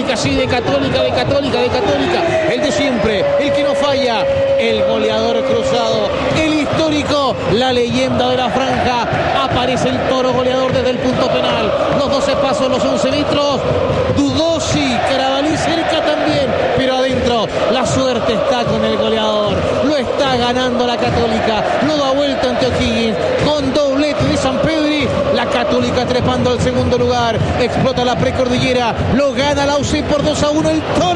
Católica, sí, de Católica. El de siempre, el que no falla, el goleador cruzado, el histórico, la leyenda de la franja. Aparece el Toro goleador desde el punto penal. Los 12 pasos, los 11 metros. Dudosi, Carabalí cerca también, pero adentro la suerte está con el goleador. Lo está ganando la Católica. Lo da vuelta ante O'Higgins con doblete de Sampedri. La Católica trepando al segundo lugar. Explota la precordillera. Lo gana la UC por 2-1.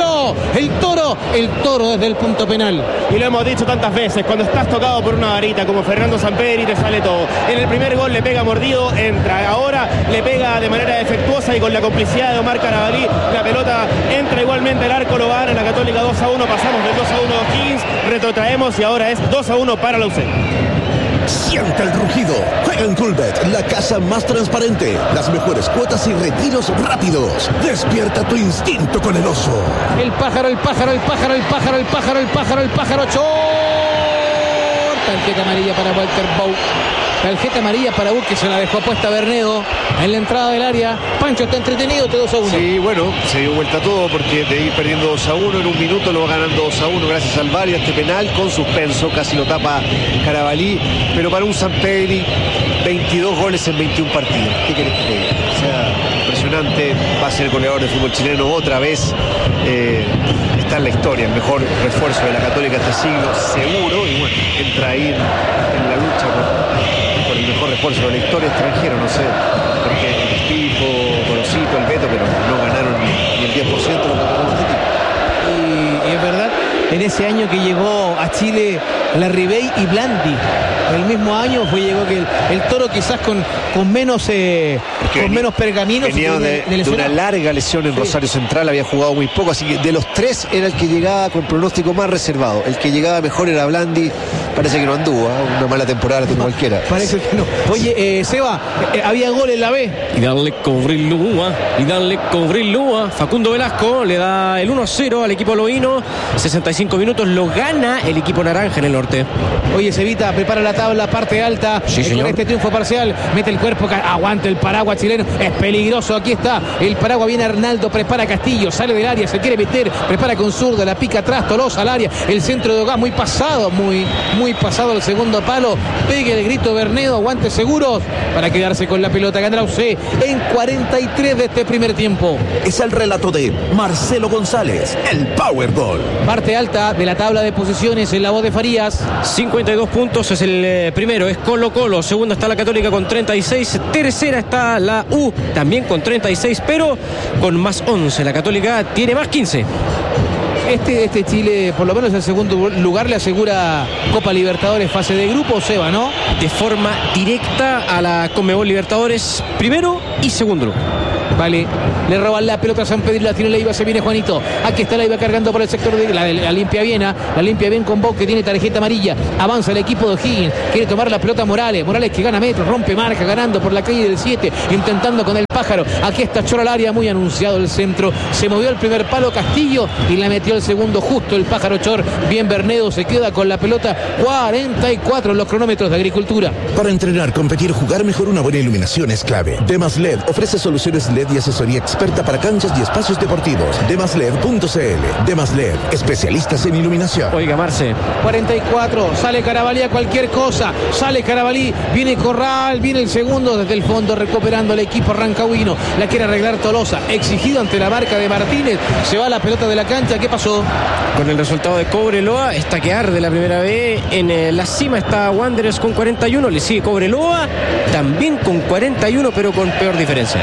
El Toro desde el punto penal. Y lo hemos dicho tantas veces, cuando estás tocado por una varita como Fernando Sampedri, te sale todo. En el primer gol le pega mordido, entra. Ahora le pega de manera defectuosa y con la complicidad de Omar Carabalí, la pelota entra igualmente al arco, lo gana la Católica 2-1. Pasamos del 2-1 a O'Higgins, retrotraemos y ahora es 2-1 para la UC. Siente el rugido. Juega en Coolbet, la casa más transparente. Las mejores cuotas y retiros rápidos. Despierta tu instinto con el oso. El pájaro. Chor. Tarjeta amarilla para Walter Bou. Tarjeta amarilla para Bou, que se la dejó puesta Bernedo en la entrada del área. Pancho, está entretenido este 2-1. Sí, bueno, se dio vuelta todo porque de ir perdiendo 2-1 en un minuto lo va ganando 2-1 gracias al VAR y a este penal con suspenso, casi lo tapa Carabalí, pero para un Sampedri 22 goles en 21 partidos. ¿Qué querés que te diga? O sea, impresionante, va a ser el goleador del fútbol chileno otra vez. Está en la historia, el mejor refuerzo de la Católica este siglo, seguro, y bueno, entra ahí en la lucha por el mejor refuerzo de la historia extranjero, no sé, porque el Pipo, Gorosito, el Beto, pero no ganaron ni el 10% de lo que ganaron este tipo. Y es verdad, en ese año que llegó a Chile Larribey y Blandi, el mismo año llegó que el Toro quizás con menos pergaminos. Venía de una larga lesión en Rosario Central, había jugado muy poco, así que de los tres era el que llegaba con pronóstico más reservado. El que llegaba mejor era Blandi, parece que no anduvo, una mala temporada tiene cualquiera. Parece que no. Oye, Seba, había gol en la B. Y darle Cobrilúa. Facundo Velasco le da el 1-0 al equipo loíno. 65 minutos, lo gana el equipo naranja en el norte. Oye, Cevita, prepara la tabla, parte alta. Sí, señor. Con este triunfo parcial, mete el cuerpo, aguanta el paraguas chileno. Es peligroso, aquí está. El paraguas, viene Arnaldo, prepara Castillo, sale del área, se quiere meter, prepara con zurdo, la pica atrás, Tolosa al área. El centro de Ogá, muy pasado el segundo palo. Pegue el grito Bernedo, aguante seguros para quedarse con la pelota. Gana la UC en 43 de este primer tiempo. Es el relato de Marcelo González, el Powerball. Parte alta de la tabla de posiciones en la voz de Farías. 52 puntos es el primero, es Colo-Colo. Segunda está la Católica con 36. Tercera está la U, también con 36, pero con más 11. La Católica tiene más 15. Este Chile, por lo menos el segundo lugar, le asegura Copa Libertadores fase de grupo, Seba, ¿no? De forma directa a la Conmebol Libertadores, primero y segundo lugar. Vale, le roban la pelota a San Pedro, la tiene Leiva, se viene Juanito. Aquí está Leiva cargando por el sector de la limpia Viena. La limpia bien con Bou, que tiene tarjeta amarilla. Avanza el equipo de O'Higgins, quiere tomar la pelota Morales que gana metros, rompe marca, ganando por la calle del 7, intentando con el pájaro. Aquí está Choro al área, muy anunciado el centro. Se movió el primer palo Castillo y la metió el segundo justo el pájaro Chor. Bien Bernedo, se queda con la pelota. 44 en los cronómetros de Agricultura. Para entrenar, competir, jugar mejor, una buena iluminación es clave. Demas LED ofrece soluciones LED y asesoría experta para canchas y espacios deportivos. Demasled.cl. Demas LED, especialistas en iluminación. Oiga, Marce. 44, sale Carabalí a cualquier cosa. Sale Carabalí, viene Corral, viene el segundo desde el fondo recuperando el equipo rancagüino. La quiere arreglar Tolosa, exigido ante la marca de Martínez. Se va la pelota de la cancha, ¿qué pasó? Con el resultado de Cobreloa, está que arde la primera vez. En la cima está Wanderers con 41, le sigue Cobreloa, también con 41, pero con peor diferencia.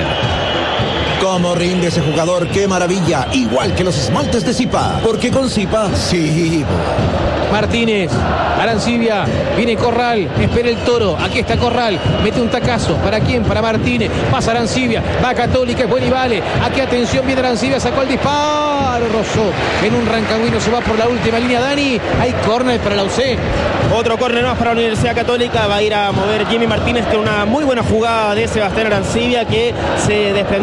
¿Cómo rinde ese jugador? ¡Qué maravilla! Igual que los esmaltes de Zipa. Porque con Zipa, sí. Martínez, Arancibia, viene Corral, espera el Toro, aquí está Corral, mete un tacazo, ¿para quién? Para Martínez, pasa Arancibia, va Católica, es bueno y vale, aquí atención, viene Arancibia, sacó el disparo, rozó, en un rancagüino se va por la última línea, Dani, hay córner para la UC. Otro córner más para la Universidad Católica, va a ir a mover Jimmy Martínez, con una muy buena jugada de Sebastián Arancibia, que se desprendió hacia el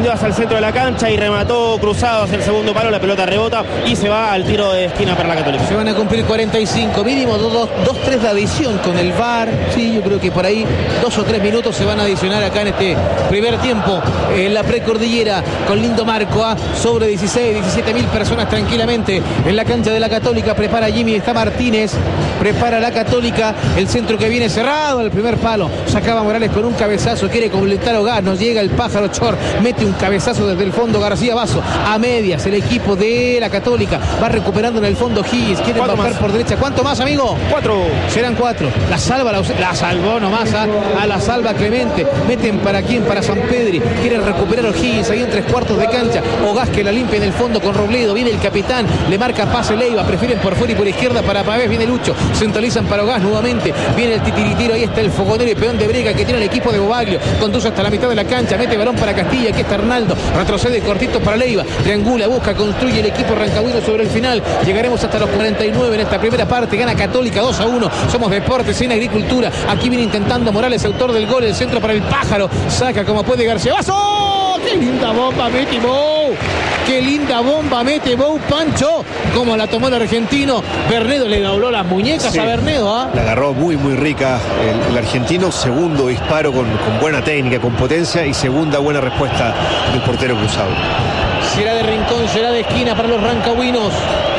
centro de la cancha y remató cruzado hacia el segundo palo. La pelota rebota y se va al tiro de esquina para la Católica. Se van a cumplir 45, mínimo 2-3 de adición con el VAR. Sí, yo creo que por ahí 2 o 3 minutos se van a adicionar acá en este primer tiempo en la precordillera, con lindo marco, sobre 16, 17 mil personas tranquilamente en la cancha de la Católica. Prepara Jimmy, está Martínez, prepara la Católica, el centro que viene cerrado al primer palo, sacaba Morales con un cabezazo, quiere completar Ogás, nos llega el pájaro Chor, mete un cabezazo desde el fondo García Basso, a medias el equipo de la Católica, va recuperando en el fondo Higgins, quiere bajar por derecha. ¿Cuánto más, amigo? 4. Serán 4. La salvó nomás a la salva Clemente. Meten para quién, para San Pedri. Quieren recuperar O'Higgins ahí en 3/4 de cancha. Ogás que la limpia en el fondo con Robledo. Viene el capitán, le marca pase Leiva. Prefieren por fuera y por izquierda para Pavés. Viene Lucho. Centralizan para Ogás nuevamente. Viene el titiritiro. Ahí está el fogonero y peón de brega que tiene el equipo de Bobaglio. Conduce hasta la mitad de la cancha. Mete balón para Castilla. Aquí está Arnaldo. Retrocede cortito para Leiva. Triangula, busca, construye el equipo rancagüino sobre el final. Llegaremos hasta los 49 en esta primera parte. Gana Católica 2-1. Somos Deportes en Agricultura. Aquí viene intentando Morales, autor del gol. El centro para el pájaro. Saca como puede García Basso. ¡Qué linda bomba mete Bou! ¡Qué linda bomba mete Bou, Pancho! Como la tomó el argentino. Bernedo le dobló las muñecas a Bernedo. La agarró muy rica el argentino. Segundo disparo con buena técnica, con potencia. Y segunda buena respuesta del portero cruzado. Será de rincón, será de esquina para los rancagüinos.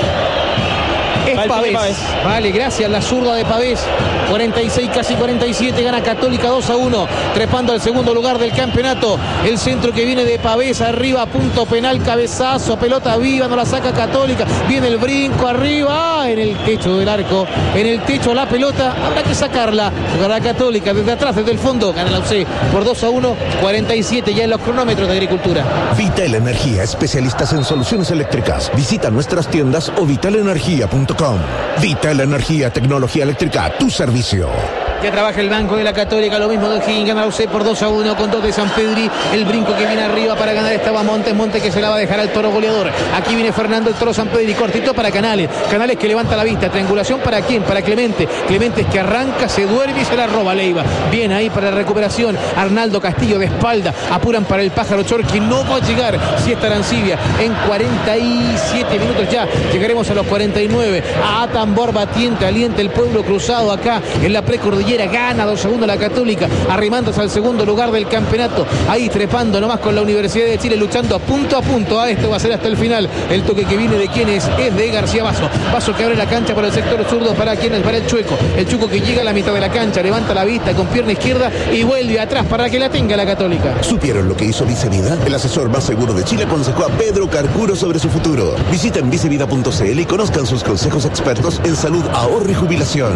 Es Pavés. Vale, gracias, la zurda de Pavés. 46, casi 47, gana Católica 2-1, trepando al segundo lugar del campeonato. El centro que viene de Pavés, arriba, punto penal, cabezazo, pelota viva, no la saca Católica. Viene el brinco arriba, en el techo del arco, en el techo la pelota, habrá que sacarla. Jugará Católica desde atrás, desde el fondo, gana la UC por 2-1, 47 ya en los cronómetros de Agricultura. Vital Energía, especialistas en soluciones eléctricas. Visita nuestras tiendas o vitalenergia.com. Vital Energía, tecnología eléctrica, tu servicio. Ya trabaja el banco de la Católica, lo mismo de O'Higgins, gana UC por 2-1 con 2 de San Pedri. El brinco que viene arriba para ganar estaba Montes que se la va a dejar al toro goleador. Aquí viene Fernando el toro San Pedri, cortito para Canales que levanta la vista, triangulación para quién, para Clemente es que arranca, se duerme y se la roba Leiva. Bien ahí para la recuperación, Arnaldo Castillo de espalda, apuran para el pájaro Chor que no va a llegar, si está Arancibia en 47 minutos ya, llegaremos a los 49. A tambor batiente, alienta el pueblo cruzado acá en la precordillera. Gana 2-1 la Católica, arrimándose al segundo lugar del campeonato, ahí trepando nomás con la Universidad de Chile, luchando a punto. Esto va a ser hasta el final. El toque que viene de quién es de García Basso que abre la cancha para el sector zurdo, para quién es, para el Chueco. El Chuco que llega a la mitad de la cancha, levanta la vista con pierna izquierda y vuelve atrás para que la tenga la Católica. ¿Supieron lo que hizo Vicevida? El asesor más seguro de Chile aconsejó a Pedro Carcuro sobre su futuro. Visiten vicevida.cl y conozcan sus consejos expertos en salud, ahorro y jubilación.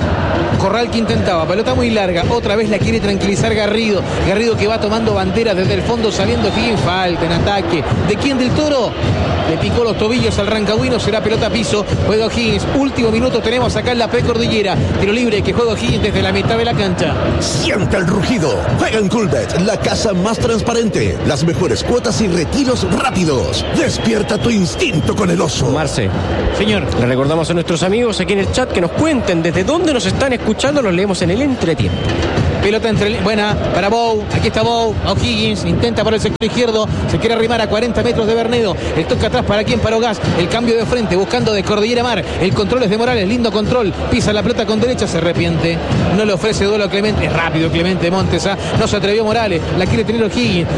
Corral que intentaba, pelota muy larga, otra vez la quiere tranquilizar Garrido que va tomando bandera desde el fondo, sabiendo que falta en ataque. ¿De quién? Del Toro. Le picó los tobillos al rancagüino, será pelota a piso, juega O'Higgins, último minuto tenemos acá en la precordillera, tiro libre que juega O'Higgins desde la mitad de la cancha. Siente el rugido, juega en Coolbet, la casa más transparente, las mejores cuotas y retiros rápidos. Despierta tu instinto con el oso. Marce, señor, le recordamos a nuestros amigos aquí en el chat que nos cuenten desde dónde nos están escuchando, los leemos en el entretiempo. Pelota buena para Bou, aquí está Bou, O'Higgins, intenta por el sector izquierdo, se quiere arrimar a 40 metros de Bernedo, el toque atrás para quién, para Ogás, el cambio de frente, buscando de Cordillera Mar, el control es de Morales, lindo control, pisa la pelota con derecha, se arrepiente, no le ofrece duelo a Clemente, es rápido Clemente Montes, no se atrevió Morales, la quiere tener O'Higgins,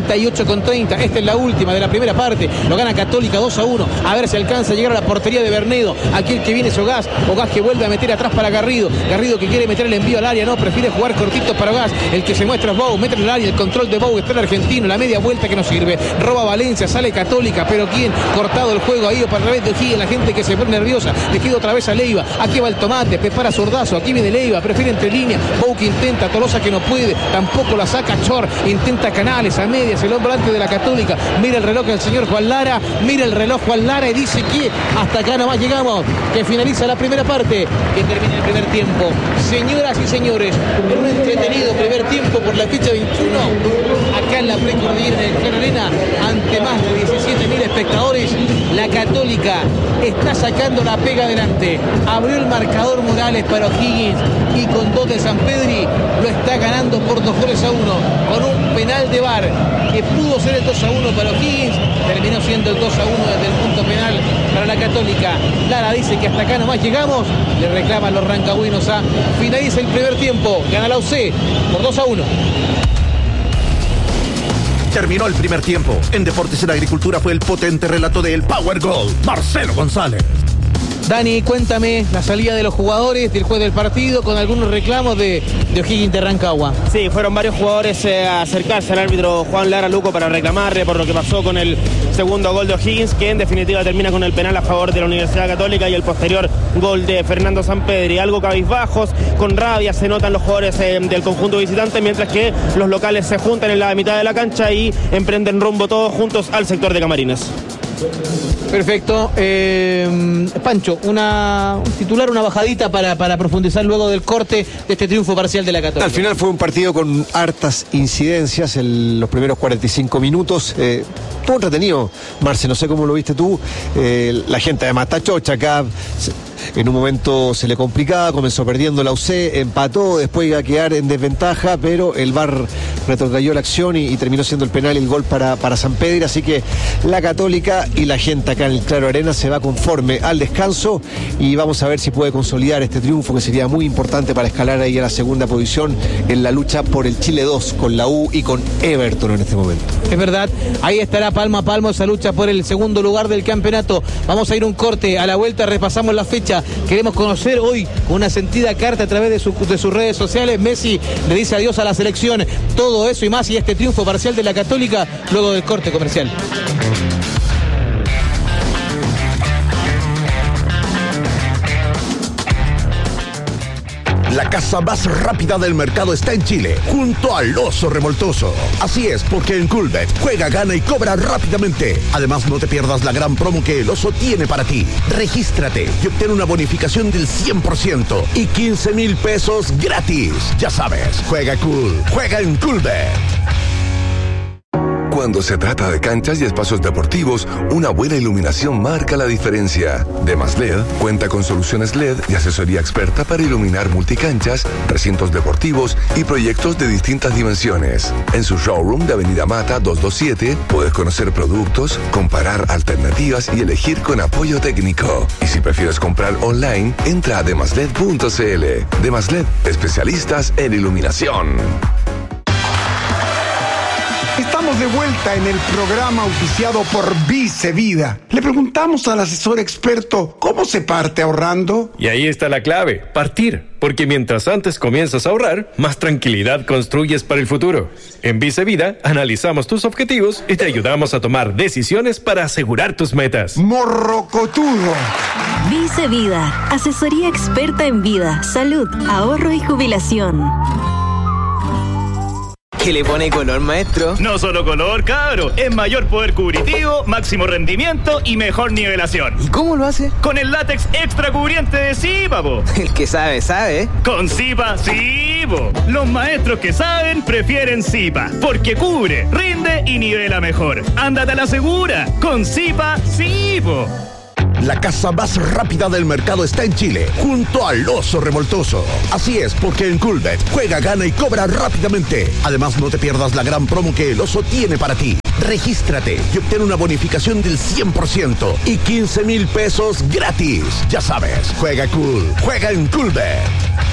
48-30, esta es la última de la primera parte, lo gana Católica 2-1, a ver si alcanza a llegar a la portería de Bernedo, aquí el que viene es Ogás que vuelve a meter atrás para Garrido que quiere meter el envío al área, no, prefiere jugar cortito para Ogás, el que se muestra es Bou, mete en el área, el control de Bou, está el argentino, la media vuelta que no sirve, roba Valencia, sale Católica, pero ¿quién? Cortado el juego, ha ido para través de O'Higgins, la gente que se pone nerviosa, le queda otra vez a Leiva, aquí va el tomate, prepara zurdazo, aquí viene Leiva, prefiere entre líneas, Bou que intenta, Tolosa que no puede, tampoco la saca Chor, intenta Canales a medias, el hombre antes de la Católica, mira el reloj del señor Juan Lara, mira el reloj Juan Lara y dice que hasta acá nomás llegamos, que finaliza la primera parte, que termina el primer tiempo. Señoras y señores, en un entretenido primer tiempo por la fecha 21, acá en la precordillera del Claro Arena, ante más de 17.000 espectadores. La Católica está sacando la pega adelante. Abrió el marcador Morales para O'Higgins y con 2 de Sampedri lo está ganando por 2 goles a 1 con un penal de VAR que pudo ser el 2-1 para O'Higgins, terminó siendo el 2-1 desde el punto penal para la Católica. Lara dice que hasta acá nomás llegamos, le reclaman los rancagüinos a finaliza el primer tiempo, gana la UC por 2-1. Terminó el primer tiempo. En Deportes en Agricultura fue el potente relato del Power Goal, Marcelo González. Dani, cuéntame la salida de los jugadores del juez del partido con algunos reclamos de O'Higgins de Rancagua. Sí, fueron varios jugadores a acercarse al árbitro Juan Lara Luco para reclamarle por lo que pasó con el segundo gol de O'Higgins, que en definitiva termina con el penal a favor de la Universidad Católica, y el posterior gol de Fernando Sampedri. Algo cabizbajos, con rabia se notan los jugadores del conjunto visitante, mientras que los locales se juntan en la mitad de la cancha y emprenden rumbo todos juntos al sector de Camarines. Perfecto. Pancho, un titular, una bajadita para profundizar luego del corte de este triunfo parcial de la Católica. Al final fue un partido con hartas incidencias en los primeros 45 minutos. Estuvo entretenido, Marce, no sé cómo lo viste tú. La gente además está chocha acá. En un momento se le complicaba, comenzó perdiendo la UC, empató, después iba a quedar en desventaja, pero el VAR retrotrayó la acción y terminó siendo el penal y el gol para Sampedri. Así que la Católica y la gente acá en el Claro Arena se va conforme al descanso, y vamos a ver si puede consolidar este triunfo, que sería muy importante para escalar ahí a la segunda posición en la lucha por el Chile 2 con la U y con Everton en este momento. Es verdad, ahí estará palmo a palmo esa lucha por el segundo lugar del campeonato. Vamos a ir un corte, a la vuelta repasamos la fecha. Queremos conocer hoy con una sentida carta a través de sus redes sociales. Messi le dice adiós a la selección. Todo eso y más, y este triunfo parcial de la Católica luego del corte comercial. La casa más rápida del mercado está en Chile, junto al Oso Revoltoso. Así es, porque en Coolbet juega, gana y cobra rápidamente. Además, no te pierdas la gran promo que el Oso tiene para ti. Regístrate y obtén una bonificación del 100% y 15,000 pesos gratis. Ya sabes, juega cool, juega en Coolbet. Cuando se trata de canchas y espacios deportivos, una buena iluminación marca la diferencia. Demas LED cuenta con soluciones LED y asesoría experta para iluminar multicanchas, recintos deportivos y proyectos de distintas dimensiones. En su showroom de Avenida Mata 227 puedes conocer productos, comparar alternativas y elegir con apoyo técnico. Y si prefieres comprar online, entra a demasled.cl. Demas LED, especialistas en iluminación. Estamos de vuelta en el programa auspiciado por Vice Vida. Le preguntamos al asesor experto cómo se parte ahorrando. Y ahí está la clave, partir. Porque mientras antes comienzas a ahorrar, más tranquilidad construyes para el futuro. En Vice Vida analizamos tus objetivos y te ayudamos a tomar decisiones para asegurar tus metas. Morrocotudo. Vice Vida, asesoría experta en vida, salud, ahorro y jubilación. ¿Qué le pone color, maestro? No solo color, cabro. Es mayor poder cubritivo, máximo rendimiento y mejor nivelación. ¿Y cómo lo hace? Con el látex extra cubriente de Zipa, po. El que sabe, sabe. Con Zipa, sí, po. Los maestros que saben prefieren Zipa, porque cubre, rinde y nivela mejor. Ándate a la segura. Con Zipa, sí, po. La casa más rápida del mercado está en Chile, junto al Oso Revoltoso. Así es, porque en Coolbet juega, gana y cobra rápidamente. Además, no te pierdas la gran promo que el Oso tiene para ti. Regístrate y obtén una bonificación del 100% y 15,000 pesos gratis. Ya sabes, juega cool, juega en Coolbet.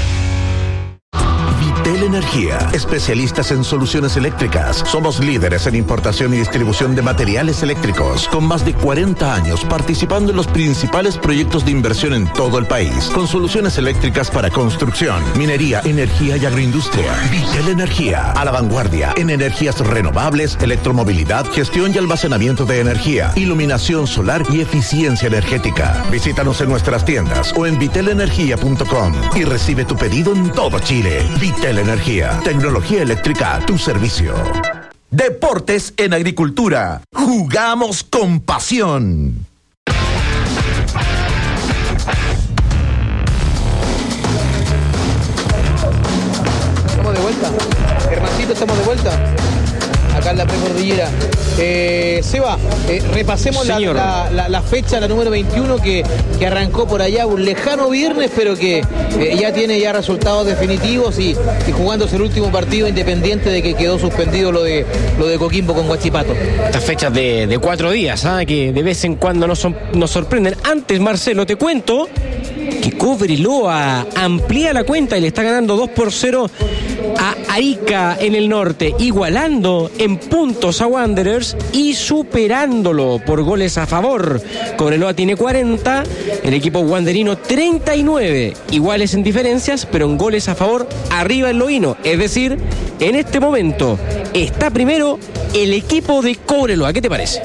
Vitel Energía, especialistas en soluciones eléctricas. Somos líderes en importación y distribución de materiales eléctricos, con más de 40 años participando en los principales proyectos de inversión en todo el país, con soluciones eléctricas para construcción, minería, energía y agroindustria. Vitel Energía, a la vanguardia en energías renovables, electromovilidad, gestión y almacenamiento de energía, iluminación solar y eficiencia energética. Visítanos en nuestras tiendas o en vitelenergia.com y recibe tu pedido en todo Chile. Vitel Energía, tecnología eléctrica a tu servicio. Deportes en Agricultura. Jugamos con pasión. Estamos de Seba, repasemos la fecha, la número 21, que arrancó por allá un lejano viernes, pero que ya tiene ya resultados definitivos y jugándose el último partido, independiente de que quedó suspendido lo de Coquimbo con Huachipato. Estas fechas de 4 días, que de vez en cuando nos sorprenden. Antes, Marcelo, te cuento que Cobreloa amplía la cuenta y le está ganando 2-0 a Arica en el norte, igualando en puntos a Wanderers y superándolo por goles a favor. Cobreloa tiene 40, el equipo wanderino 39, iguales en diferencias, pero en goles a favor arriba el Loíno. Es decir, en este momento está primero el equipo de Cobreloa. ¿Qué te parece?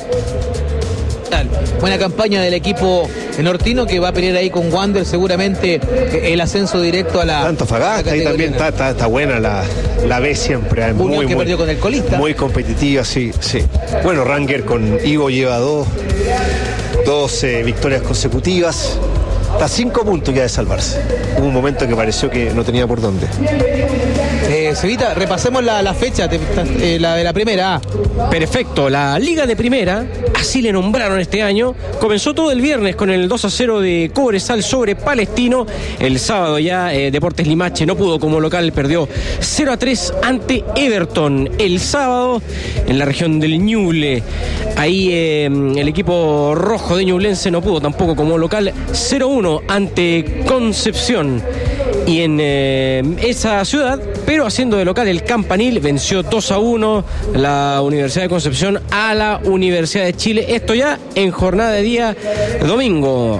Buena campaña del equipo nortino, que va a pelear ahí con Wander seguramente el ascenso directo a la Antofagasta. Ahí también está buena la B siempre. Unión que perdió con el colista. Muy competitiva, sí. Bueno, Ranger con Ivo lleva dos victorias consecutivas. Está a 5 puntos ya de salvarse. Hubo un momento que pareció que no tenía por dónde. Cevita, repasemos la fecha, la de la primera. Perfecto, la Liga de Primera, así le nombraron este año, comenzó todo el viernes con el 2-0 de Cobresal sobre Palestino. El sábado ya Deportes Limache no pudo como local, perdió 0-3 ante Everton. El sábado en la región del Ñuble, ahí el equipo rojo de Ñublense no pudo tampoco como local, 0-1 ante Concepción. Y en esa ciudad, pero haciendo de local, el Campanil venció 2-1 la Universidad de Concepción a la Universidad de Chile. Esto ya en jornada de día domingo.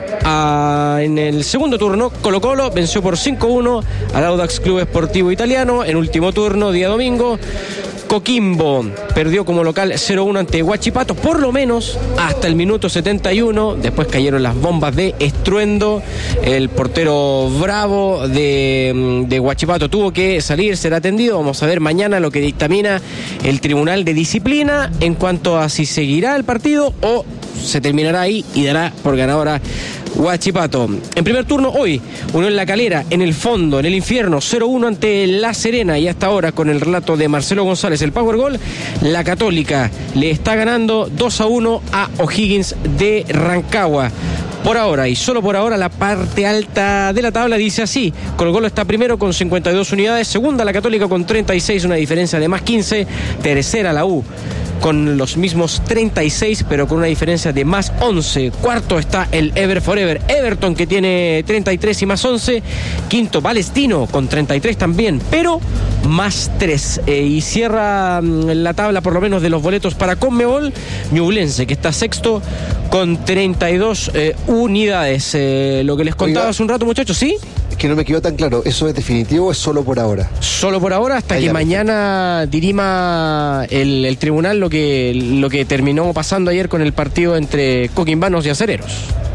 En el segundo turno, Colo-Colo venció por 5-1 al Audax Club Esportivo Italiano. En último turno, día domingo, Coquimbo perdió como local 0-1 ante Huachipato, por lo menos hasta el minuto 71. Después cayeron las bombas de estruendo. El portero Bravo de Huachipato tuvo que salir, ser atendido. Vamos a ver mañana lo que dictamina el Tribunal de Disciplina en cuanto a si seguirá el partido o se terminará ahí y dará por ganadora Huachipato. En primer turno hoy, Unión La Calera en el fondo, en el infierno, 0-1 ante La Serena, y hasta ahora con el relato de Marcelo González, el Power Gol, la Católica le está ganando 2-1 a O'Higgins de Rancagua. Por ahora, y solo por ahora, la parte alta de la tabla dice así: Colo-Colo está primero con 52 unidades, segunda la Católica con 36, una diferencia de más 15, tercera la U con los mismos 36, pero con una diferencia de más 11. Cuarto está el Ever Forever Everton, que tiene 33 y más 11. Quinto, Palestino, con 33 también, pero más 3. Y cierra la tabla, por lo menos, de los boletos para Conmebol, Ñublense, que está sexto con 32 unidades. Lo que les contaba hace un rato, muchachos, ¿sí? Es que no me quedó tan claro, ¿eso es definitivo o es solo por ahora? Solo por ahora, hasta que mañana dirima el tribunal lo que terminó pasando ayer con el partido entre coquimbanos y acereros.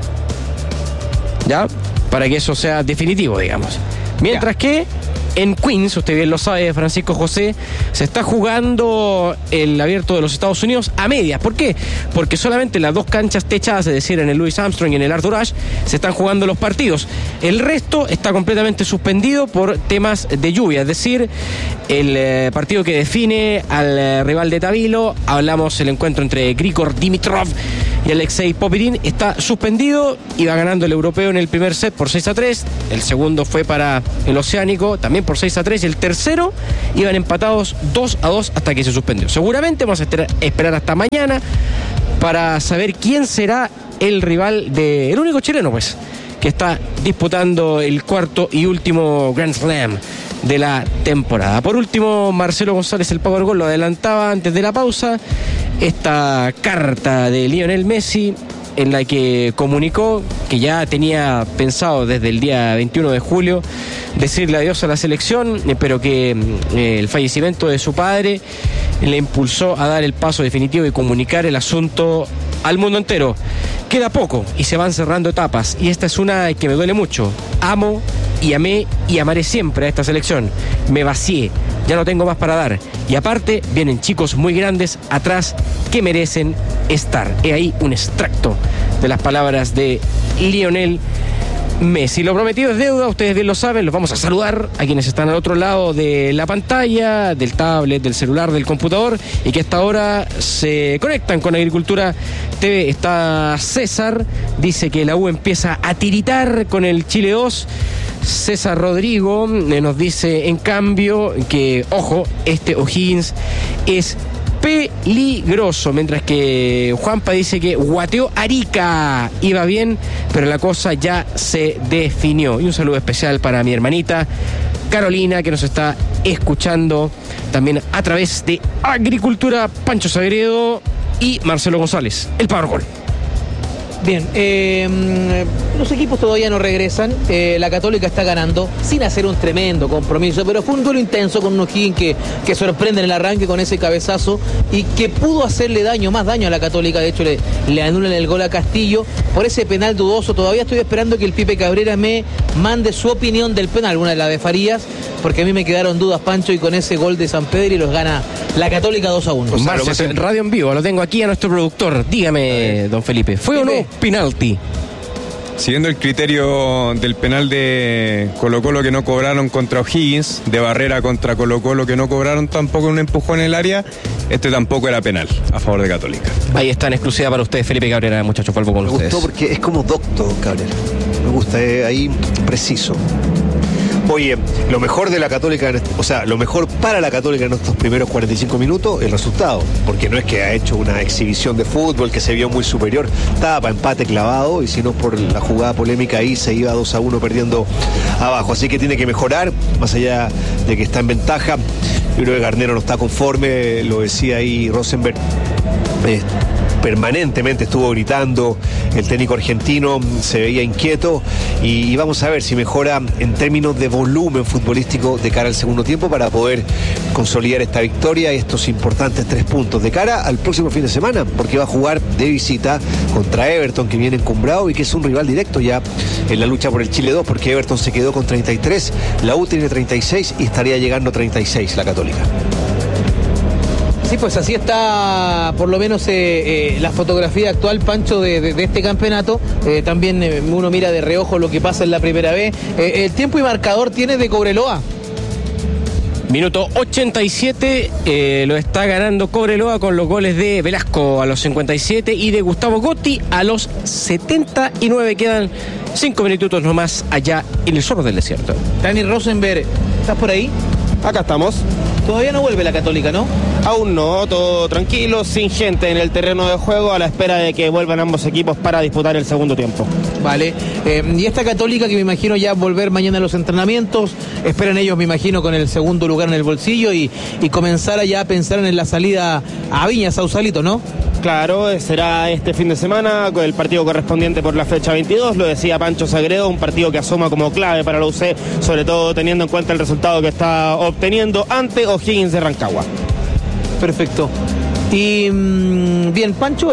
¿Ya? Para que eso sea definitivo, digamos. Mientras que en Queens, usted bien lo sabe, Francisco José, se está jugando el Abierto de los Estados Unidos a medias. ¿Por qué? Porque solamente las dos canchas techadas, es decir, en el Louis Armstrong y en el Arthur Ashe, se están jugando los partidos. El resto está completamente suspendido por temas de lluvia, es decir, el partido que define al rival de Tabilo, hablamos el encuentro entre Grigor Dimitrov y Alexei Popirin, está suspendido. Iba ganando el europeo en el primer set por 6-3, el segundo fue para el oceánico también por 6-3, y el tercero iban empatados 2-2 hasta que se suspendió. Seguramente vamos a esperar hasta mañana para saber quién será el rival el único chileno, pues, que está disputando el cuarto y último Grand Slam de la temporada. Por último, Marcelo González, el Power Gol, lo adelantaba antes de la pausa, esta carta de Lionel Messi en la que comunicó que ya tenía pensado desde el día 21 de julio decirle adiós a la selección, pero que el fallecimiento de su padre le impulsó a dar el paso definitivo y comunicar el asunto al mundo entero. Queda poco y se van cerrando etapas, y esta es una que me duele mucho. Amo y amé y amaré siempre a esta selección. Me vacié, ya no tengo más para dar, y aparte vienen chicos muy grandes atrás que merecen estar. He ahí un extracto de las palabras de Lionel Messi. Lo prometido es deuda, ustedes bien lo saben, los vamos a saludar a quienes están al otro lado de la pantalla, del tablet, del celular, del computador, y que hasta ahora se conectan con Agricultura TV. Está César, dice que la U empieza a tiritar con el Chile 2. César Rodrigo nos dice, en cambio, que, ojo, este O'Higgins es peligroso, mientras que Juanpa dice que guateó Arica, iba bien, pero la cosa ya se definió. Y un saludo especial para mi hermanita Carolina, que nos está escuchando también a través de Agricultura, Pancho Sagredo y Marcelo González, el Power Gol. Bien, los equipos todavía no regresan. La Católica está ganando sin hacer un tremendo compromiso, pero fue un duelo intenso con un O'Higgins que sorprende en el arranque con ese cabezazo y que pudo hacerle más daño a la Católica. De hecho, le anulan el gol a Castillo por ese penal dudoso. Todavía estoy esperando que el Pipe Cabrera me mande su opinión del penal, una de la de Farías, porque a mí me quedaron dudas, Pancho, y con ese gol de San Pedro y los gana la Católica 2-1. Marcio, radio en vivo, lo tengo aquí a nuestro productor. Dígame, don Felipe, ¿fue o no penalti? Siguiendo el criterio del penal de Colo-Colo que no cobraron contra O'Higgins, de Barrera contra Colo-Colo que no cobraron tampoco un empujón en el área, este tampoco era penal a favor de Católica. Ahí está en exclusiva para ustedes, Felipe Cabrera, muchachos, vuelvo con ustedes. Me gustó porque es como docto, Cabrera. Me gusta, ahí preciso. Oye, lo mejor de la Católica, lo mejor para la Católica en estos primeros 45 minutos, el resultado. Porque no es que ha hecho una exhibición de fútbol que se vio muy superior. Estaba para empate clavado y si no por la jugada polémica ahí se iba 2-1 perdiendo abajo. Así que tiene que mejorar, más allá de que está en ventaja. Yo creo que Garnero no está conforme, lo decía ahí Rosenberg. Permanentemente estuvo gritando, el técnico argentino se veía inquieto y vamos a ver si mejora en términos de volumen futbolístico de cara al segundo tiempo para poder consolidar esta victoria y estos importantes 3 puntos de cara al próximo fin de semana, porque va a jugar de visita contra Everton, que viene encumbrado y que es un rival directo ya en la lucha por el Chile 2, porque Everton se quedó con 33, la U tiene 36 y estaría llegando a 36 la Católica. Sí, pues así está por lo menos la fotografía actual, Pancho, de este campeonato. También uno mira de reojo lo que pasa en la primera vez. El tiempo y marcador tiene de Cobreloa. Minuto 87, lo está ganando Cobreloa con los goles de Velasco a los 57 y de Gustavo Gotti a los 79. Quedan 5 minutitos nomás allá en el Zorro del Desierto. Dani Rosenberg, ¿estás por ahí? Acá estamos. Todavía no vuelve la Católica, ¿no? Aún no, todo tranquilo, sin gente en el terreno de juego, a la espera de que vuelvan ambos equipos para disputar el segundo tiempo. Vale, y esta Católica que me imagino ya volver mañana a los entrenamientos, esperan ellos, me imagino, con el segundo lugar en el bolsillo y comenzar ya a pensar en la salida a Viña, Sausalito, ¿no? Claro, será este fin de semana el partido correspondiente por la fecha 22, lo decía Pancho Sagredo, un partido que asoma como clave para la UC, sobre todo teniendo en cuenta el resultado que está obteniendo ante O'Higgins de Rancagua. Perfecto. Y bien, Pancho,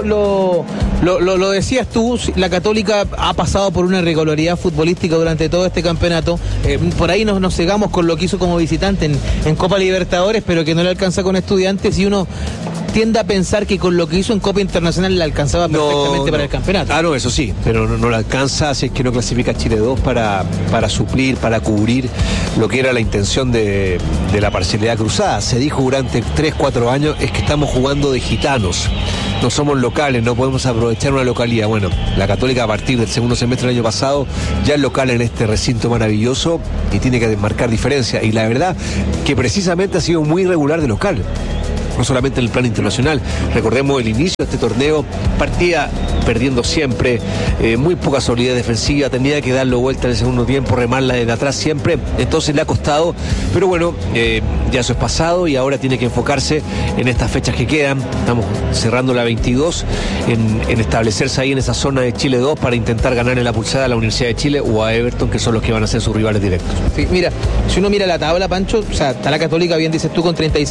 lo decías tú, la Católica ha pasado por una irregularidad futbolística durante todo este campeonato. Por ahí nos cegamos con lo que hizo como visitante en Copa Libertadores, pero que no le alcanza con Estudiantes, y uno tiende a pensar que con lo que hizo en Copa Internacional le alcanzaba perfectamente para el campeonato. Ah, no, eso sí, pero no le alcanza si es que no clasifica Chile 2 para suplir, para cubrir lo que era la intención de la parcialidad cruzada. Se dijo durante 3-4 años, es que estamos jugando de gitanos, no somos locales, no podemos aprovechar una localidad. Bueno, la Católica a partir del segundo semestre del año pasado ya es local en este recinto maravilloso y tiene que marcar diferencia, y la verdad que precisamente ha sido muy irregular de local, no solamente en el plano internacional. Recordemos el inicio de este torneo, partía perdiendo siempre, muy poca solidez defensiva, tenía que darlo vuelta en el segundo tiempo, remarla desde atrás siempre, entonces le ha costado, pero bueno, ya eso es pasado y ahora tiene que enfocarse en estas fechas que quedan. Estamos cerrando la 22, en establecerse ahí en esa zona de Chile 2 para intentar ganar en la pulsada a la Universidad de Chile o a Everton, que son los que van a ser sus rivales directos. Sí, mira, si uno mira la tabla, Pancho, o sea, está la Católica, bien dices tú, con 36